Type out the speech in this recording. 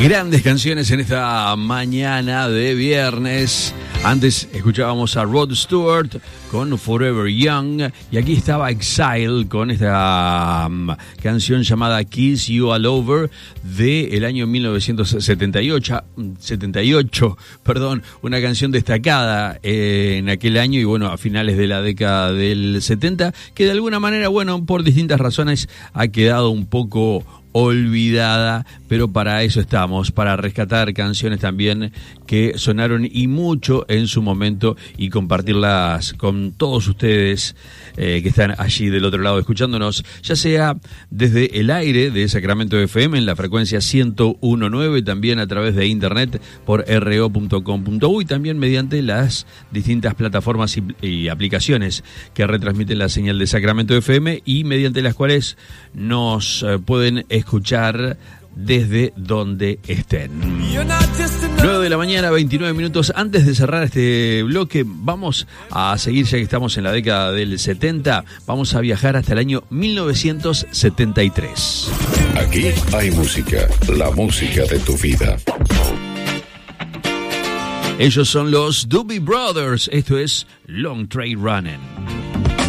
Grandes canciones en esta mañana de viernes. Antes escuchábamos a Rod Stewart con Forever Young y aquí estaba Exile con esta canción llamada Kiss You All Over del año 1978, una canción destacada en aquel año y bueno, a finales de la década del 70, que de alguna manera, bueno, por distintas razones ha quedado un poco olvidada, pero para eso estamos, para rescatar canciones también que sonaron y mucho en su momento y compartirlas con todos ustedes que están allí del otro lado escuchándonos, ya sea desde el aire de Sacramento FM en la frecuencia 101.9, también a través de internet por ro.com.uy y también mediante las distintas plataformas y aplicaciones que retransmiten la señal de Sacramento FM y mediante las cuales nos pueden escuchar desde donde estén. 9 de la mañana, 29 minutos. Antes de cerrar este bloque, vamos a seguir, ya que estamos en la década del 70, vamos a viajar hasta el año 1973. Aquí hay música, la música de tu vida. Ellos son los Doobie Brothers, esto es Long Train Running.